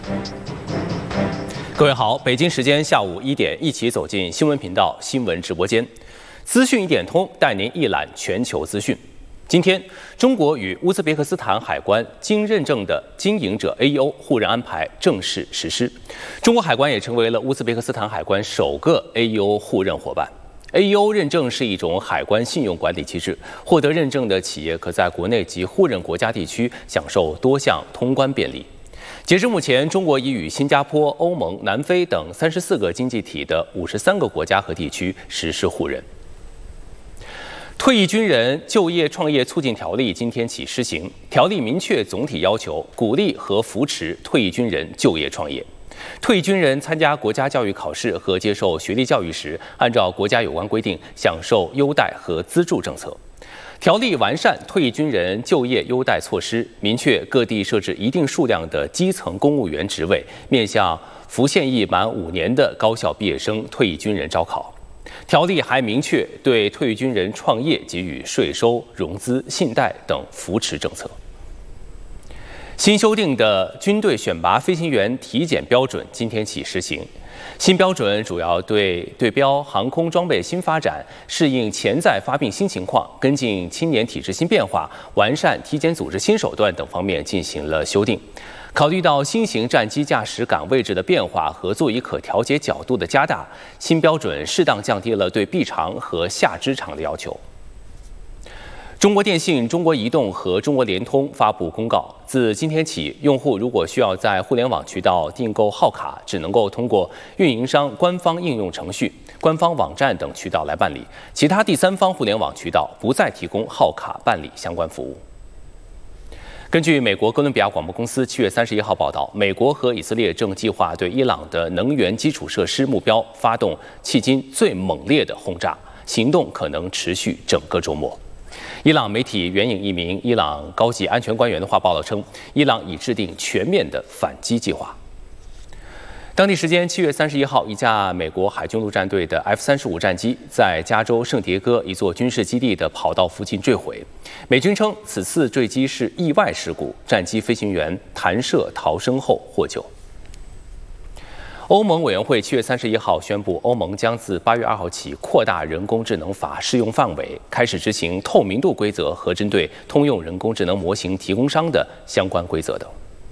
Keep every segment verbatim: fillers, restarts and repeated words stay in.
各位好，北京时间下午一点，一起走进新闻频道新闻直播间，资讯一点通带您一览全球资讯。今天，中国与乌兹别克斯坦海关经认证的经营者 A E O 互认安排正式实施，中国海关也成为了乌兹别克斯坦海关首个 A E O 互认伙伴。A E O 认证是一种海关信用管理机制，获得认证的企业可在国内及互认国家地区享受多项通关便利。截至目前，中国已与新加坡、欧盟、南非等三十四个经济体的五十三个国家和地区实施互认。退役军人就业创业促进条例今天起施行，条例明确总体要求，鼓励和扶持退役军人就业创业。退役军人参加国家教育考试和接受学历教育时，按照国家有关规定享受优待和资助政策。条例完善退役军人就业优待措施，明确各地设置一定数量的基层公务员职位，面向服现役满五年的高校毕业生退役军人招考。条例还明确对退役军人创业给予税收、融资、信贷等扶持政策。新修订的军队选拔飞行员体检标准今天起实行。新标准主要对对标航空装备新发展、适应潜在发病新情况、跟进青年体质新变化、完善体检组织新手段等方面进行了修订。考虑到新型战机驾驶岗位置的变化和座椅可调节角度的加大，新标准适当降低了对臂长和下肢长的要求。中国电信、中国移动和中国联通发布公告，自今天起，用户如果需要在互联网渠道订购号卡，只能够通过运营商官方应用程序、官方网站等渠道来办理，其他第三方互联网渠道不再提供号卡办理相关服务。根据美国哥伦比亚广播公司七月三十一号报道，美国和以色列正计划对伊朗的能源基础设施目标发动迄今最猛烈的轰炸，行动可能持续整个周末。伊朗媒体援引一名伊朗高级安全官员的话报道称，伊朗已制定全面的反击计划。当地时间七月三十一号，一架美国海军陆战队的 F 三十五战机在加州圣迭戈一座军事基地的跑道附近坠毁。美军称此次坠机是意外事故，战机飞行员弹射逃生后获救。欧盟委员会七月三十一号宣布，欧盟将自八月二号起扩大人工智能法适用范围，开始执行透明度规则和针对通用人工智能模型提供商的相关规则等。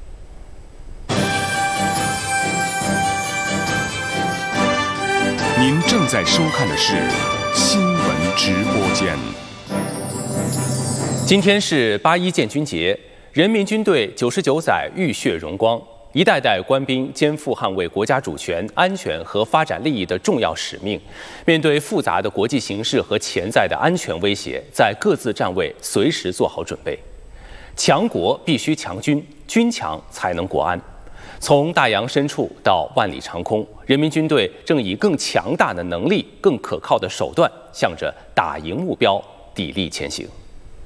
您正在收看的是新闻直播间。 今天是八一建军节，人民军队九十九载浴血荣光。一代代官兵肩负捍卫国家主权、安全和发展利益的重要使命，面对复杂的国际形势和潜在的安全威胁，在各自站位随时做好准备。强国必须强军，军强才能国安。从大洋深处到万里长空，人民军队正以更强大的能力、更可靠的手段，向着打赢目标砥砺前行。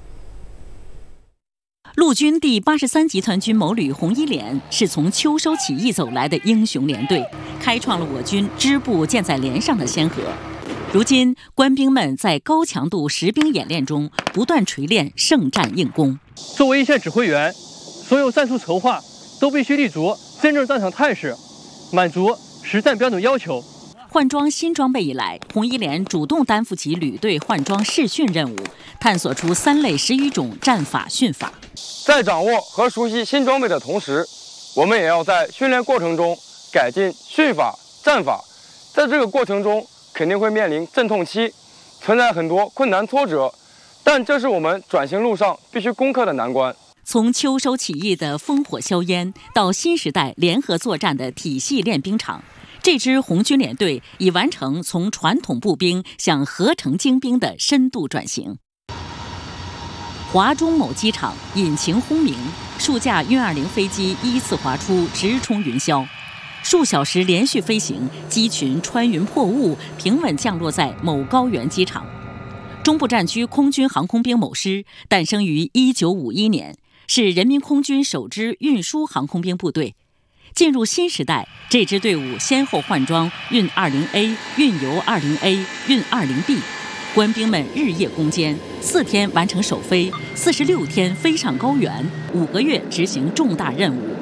陆军第八十三集团军某旅红一连是从秋收起义走来的英雄连队，开创了我军支部建在连上的先河。如今，官兵们在高强度实兵演练中不断锤炼胜战硬功。 作为一线指挥员，所有战术筹划都必须立足真正战场态势，满足实战标准要求。 换装新装备以来，红一连主动担负起旅队换装试训任务，探索出三类十余种战法训法。 在掌握和熟悉新装备的同时，我们也要在训练过程中改进训法、战法。在这个过程中，肯定会面临阵痛期，存在很多困难挫折，但这是我们转型路上必须攻克的难关。 从秋收起义的烽火硝烟，到新时代联合作战的体系练兵场，这支红军连队已完成从传统步兵向合成精兵的深度转型。华中某机场引擎轰鸣，数架运二零飞机依次滑出，直冲云霄。数小时连续飞行，机群穿云破雾，平稳降落在某高原机场。中部战区空军航空兵某师诞生于一九五一年，是人民空军首支运输航空兵部队。进入新时代，这支队伍先后换装运 二零 A、运油 二零 A、运 二零 B。官兵们日夜攻坚，四天完成首飞，四十六天飞上高原，五个月执行重大任务，